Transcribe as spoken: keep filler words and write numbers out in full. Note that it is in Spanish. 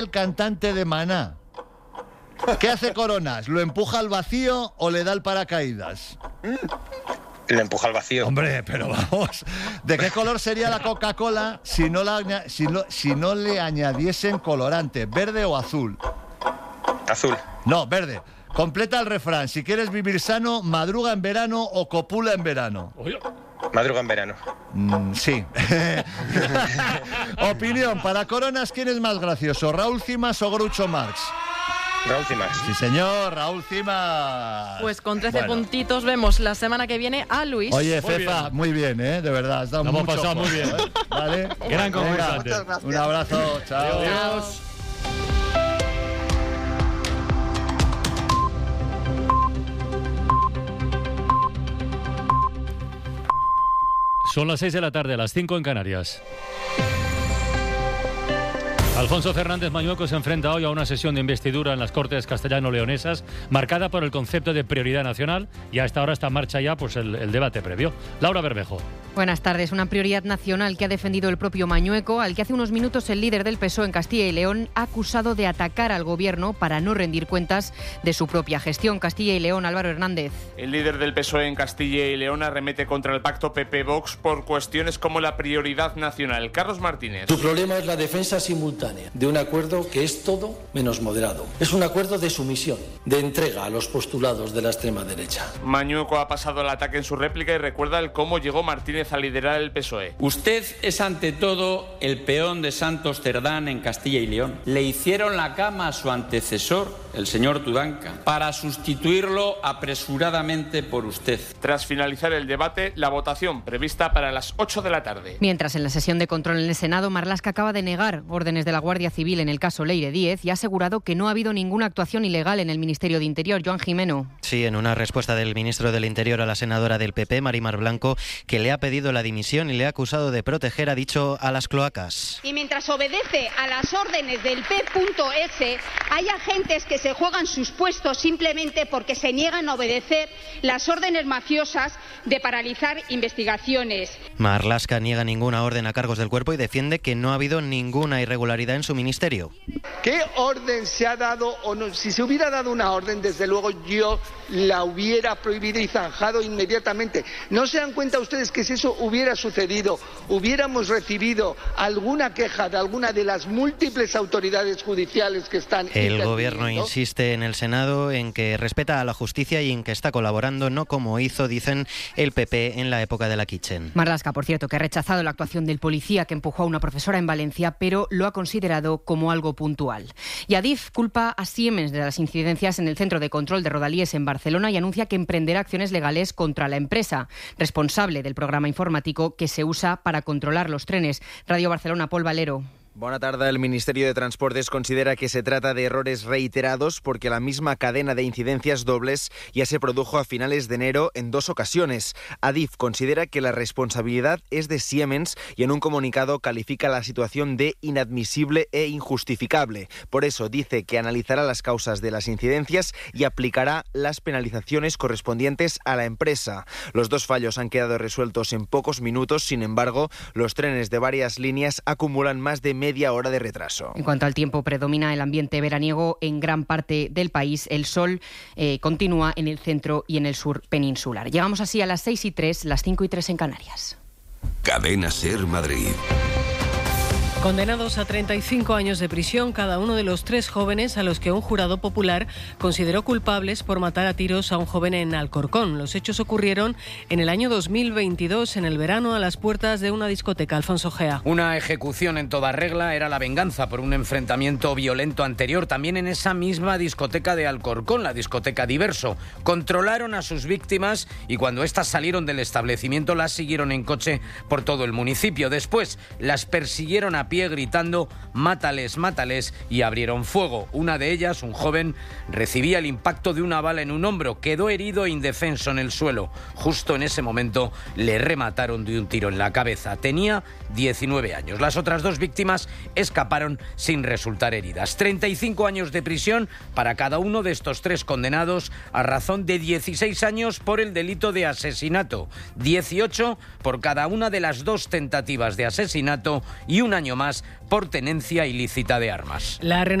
el cantante de Maná. ¿Qué hace Coronas? ¿Lo empuja al vacío o le da el paracaídas? Le empuja al vacío. Hombre, pero vamos. ¿De qué color sería la Coca-Cola si no, la, si, no, si no le añadiesen colorante? ¿Verde o azul? Azul. No, verde. Completa el refrán. Si quieres vivir sano, madruga en verano o copula en verano. Madruga en verano. Mm, sí. Opinión. Para Coronas, ¿quién es más gracioso? ¿Raúl Cimas o Groucho Marx? Raúl Cimas. Sí, señor, Raúl Cimas. Pues con trece bueno. puntitos vemos la semana que viene a Luis. Oye, Muy Fefa, bien. muy bien, ¿eh? De verdad, has dado Lo hemos mucho pasado juego, muy bien. ¿eh? ¿Vale? Gran Venga, concursante. un abrazo, chao. Adiós. Son las seis de la tarde, las cinco en Canarias. Alfonso Fernández Mañueco se enfrenta hoy a una sesión de investidura en las Cortes castellano-leonesas marcada por el concepto de prioridad nacional, y a esta hora está en marcha ya pues, el, el debate previo. Laura Bermejo. Buenas tardes. Una prioridad nacional que ha defendido el propio Mañueco, al que hace unos minutos el líder del P S O E en Castilla y León ha acusado de atacar al gobierno para no rendir cuentas de su propia gestión. Castilla y León, Álvaro Hernández. El líder del P S O E en Castilla y León arremete contra el pacto P P-Vox por cuestiones como la prioridad nacional. Carlos Martínez. Tu problema es la defensa simultánea de un acuerdo que es todo menos moderado. Es un acuerdo de sumisión, de entrega a los postulados de la extrema derecha. Mañueco ha pasado el ataque en su réplica y recuerda el cómo llegó Martínez a liderar el P S O E. Usted es ante todo el peón de Santos Cerdán en Castilla y León. Le hicieron la cama a su antecesor, el señor Tudanca, para sustituirlo apresuradamente por usted. Tras finalizar el debate, la votación prevista para las ocho de la tarde. Mientras, en la sesión de control en el Senado, Marlaska acaba de negar órdenes de la Guardia Civil en el caso Leire Díez y ha asegurado que no ha habido ninguna actuación ilegal en el Ministerio de Interior. Joan Jimeno. Sí, en una respuesta del ministro del Interior a la senadora del P P, Marimar Blanco, que le ha pedido la dimisión y le ha acusado de proteger, ha dicho, a las cloacas. Y mientras obedece a las órdenes del P S, hay agentes que se juegan sus puestos simplemente porque se niegan a obedecer las órdenes mafiosas de paralizar investigaciones. Marlaska niega ninguna orden a cargos del cuerpo y defiende que no ha habido ninguna irregularidad en su ministerio. ¿Qué orden se ha dado o no? Si se hubiera dado una orden, desde luego yo la hubiera prohibido y zanjado inmediatamente. ¿No se dan cuenta ustedes que si eso hubiera sucedido, hubiéramos recibido alguna queja de alguna de las múltiples autoridades judiciales que están... El gobierno insiste en el Senado en que respeta a la justicia y en que está colaborando, no como hizo, dicen, el P P en la época de la Kitchen. Marlaska, por cierto, que ha rechazado la actuación del policía que empujó a una profesora en Valencia, pero lo ha considerado como algo puntual. Y Adif culpa a Siemens de las incidencias en el centro de control de Rodalies en Barcelona y anuncia que emprenderá acciones legales contra la empresa responsable del programa informático que se usa para controlar los trenes. Radio Barcelona, Pol Valero. Bona tarda. El Ministerio de Transportes considera que se trata de errores reiterados porque la misma cadena de incidencias dobles ya se produjo a finales de enero en dos ocasiones. Adif considera que la responsabilidad es de Siemens y en un comunicado califica la situación de inadmisible e injustificable. Por eso dice que analizará las causas de las incidencias y aplicará las penalizaciones correspondientes a la empresa. Los dos fallos han quedado resueltos en pocos minutos. Sin embargo, los trenes de varias líneas acumulan más de media hora de retraso. En cuanto al tiempo, predomina el ambiente veraniego en gran parte del país. El sol eh, continúa en el centro y en el sur peninsular. Llegamos así a las seis y tres, las cinco y tres en Canarias. Cadena Ser Madrid. Condenados a treinta y cinco años de prisión cada uno de los tres jóvenes a los que un jurado popular consideró culpables por matar a tiros a un joven en Alcorcón. Los hechos ocurrieron en el año dos mil veintidós, en el verano, a las puertas de una discoteca. Alfonso Gea. Una ejecución en toda regla era la venganza por un enfrentamiento violento anterior, también en esa misma discoteca de Alcorcón, la discoteca Diverso. Controlaron a sus víctimas y cuando éstas salieron del establecimiento las siguieron en coche por todo el municipio. Después las persiguieron a pie gritando «mátales, mátales» y abrieron fuego. Una de ellas, un joven, recibía el impacto de una bala en un hombro, quedó herido e indefenso en el suelo. Justo en ese momento le remataron de un tiro en la cabeza. Tenía diecinueve años. Las otras dos víctimas escaparon sin resultar heridas. treinta y cinco años de prisión para cada uno de estos tres condenados a razón de dieciséis años por el delito de asesinato, dieciocho por cada una de las dos tentativas de asesinato y un año más más por tenencia ilícita de armas. La